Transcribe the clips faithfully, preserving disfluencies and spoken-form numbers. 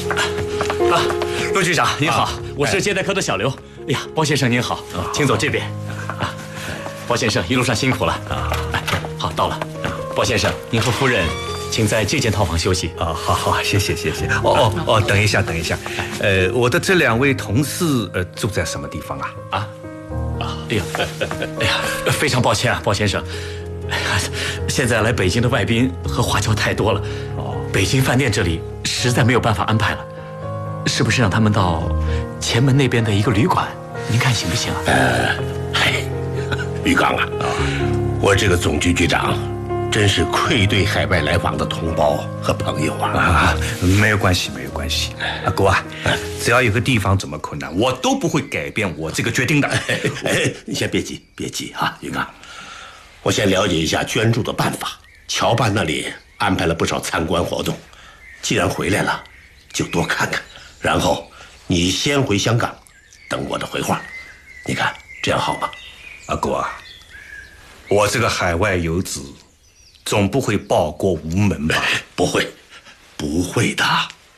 啊，陆局长您好，我是接待科的小刘。哎呀，包先生您好，请走这边。啊，包先生一路上辛苦了。啊，哎，好，到了。包先生，您和夫人请在这间套房休息。 啊，好好，谢谢谢谢。哦哦哦，等一下等一下，呃，我的这两位同事呃住在什么地方啊？ 啊啊，哎呀，哎呀，非常抱歉啊，包先生。哎呀，现在来北京的外宾和华侨太多了，哦，北京饭店这里实在没有办法安排了，是不是让他们到前门那边的一个旅馆？您看行不行啊？ 呃，嗨，于刚啊，我这个总局局长真是愧对海外来访的同胞和朋友啊！ 啊，没有关系，没有关系。阿哥啊，只要有个地方这么困难，我都不会改变我这个决定的。 哎，你先别急，别急啊，于刚。我先了解一下捐助的办法。侨办那里安排了不少参观活动，既然回来了，就多看看。然后你先回香港，等我的回话。你看这样好吗？ 阿哥啊，我这个海外游子，总不会报国无门吧？ 不会，不会的。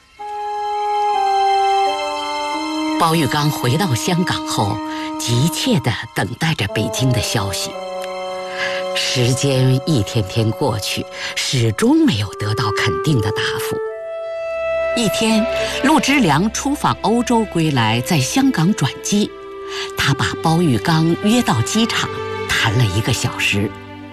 包玉刚回到香港后，急切地等待着北京的消息。时间一天天过去，始终没有得到肯定的答复。一天，陆之良出访欧洲归来，在香港转机，他把包玉刚约到机场，谈了一个小时。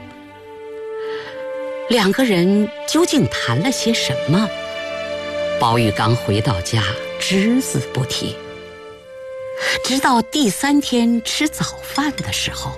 两个人究竟谈了些什么？包玉刚回到家，只字不提。直到第三天吃早饭的时候，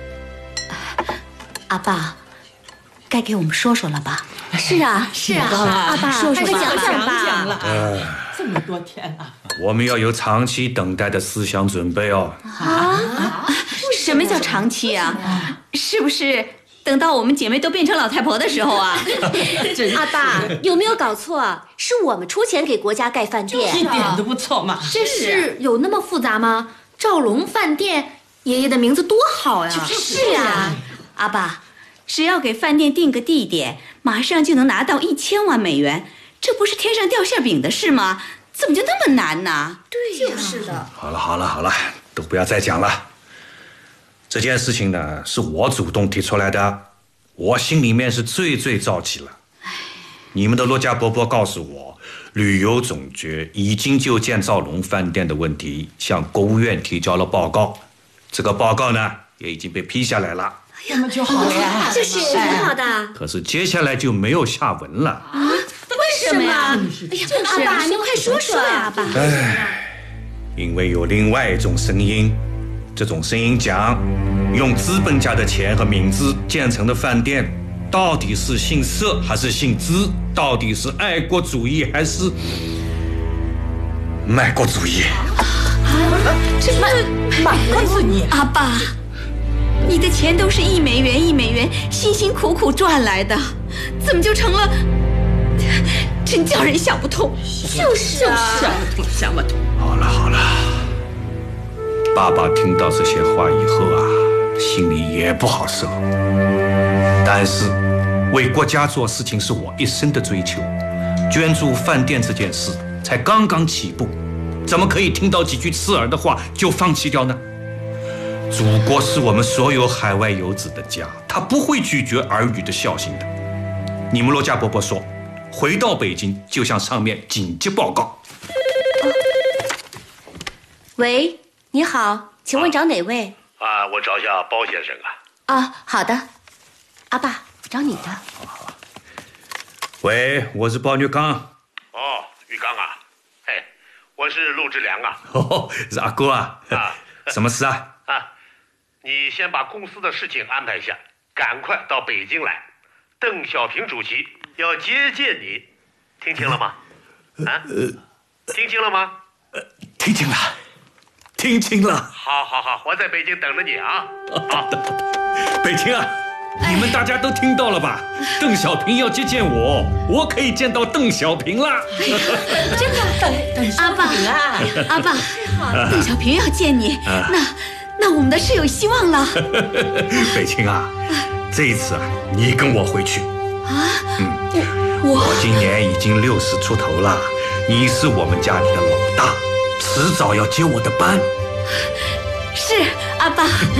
阿爸，该给我们说说了吧？ 是啊，是啊，阿爸， 说说快讲讲吧。 讲了，这么多天了， 我们要有长期等待的思想准备哦。 啊？什么叫长期啊？是不是等到我们姐妹都变成老太婆的时候啊？ 阿爸，有没有搞错？是我们出钱给国家盖饭店， 一点都不错嘛。 这事有那么复杂吗？兆龙饭店，爷爷的名字多好呀！ 是啊。阿爸，只要给饭店定个地点，马上就能拿到一千万美元，这不是天上掉馅饼的事吗？怎么就那么难呢？ 对，就是的。 好了好了好了，都不要再讲了。这件事情呢，是我主动提出来的，我心里面是最最着急了。你们的陆家伯伯告诉我，旅游总局已经就建兆龙饭店的问题向国务院提交了报告，这个报告呢也已经被批下来了。 那么就好了呀， 这是挺好的。 可是接下来就没有下文了啊？ 为什么呀？ 哎呀，阿爸，您快说说呀，阿爸。 唉，因为有另外一种声音，这种声音讲，用资本家的钱和名字建成的饭店，到底是姓社还是姓资？到底是爱国主义还是卖国主义？ 这卖卖国主义， 阿爸。你的钱都是一美元一美元辛辛苦苦赚来的，怎么就成了？真叫人想不通。 就是啊， 想不通，想不通。 好了好了，爸爸听到这些话以后啊，心里也不好受。但是为国家做事情是我一生的追求，捐助饭店这件事才刚刚起步，怎么可以听到几句刺耳的话就放弃掉呢？祖国是我们所有海外游子的家，他不会拒绝儿女的孝心的。你们罗家伯伯说，回到北京就向上面紧急报告。 喂，你好，请问找哪位？ 啊，我找一下包先生啊。 啊，好的。阿爸，找你的。 喂，我是包玉刚。 哦，玉刚啊，嘿，我是陆志良啊。 哦，是阿哥啊。 啊， 什么事啊？ 啊，你先把公司的事情安排一下，赶快到北京来。邓小平主席要接见你，听清了吗？啊，听清了吗？ 听清了，听清了。 好，好，好，我在北京等着你啊。好的，北京啊，你们大家都听到了吧？邓小平要接见我，我可以见到邓小平啦。 真的，阿爸啊，阿爸，邓小平要见你，那那我们的事有希望了。 北京啊，这一次啊，你跟我回去啊。 嗯，我我今年已经六十出头了， 你是我们家里的老大，迟早要接我的班。 是，阿爸。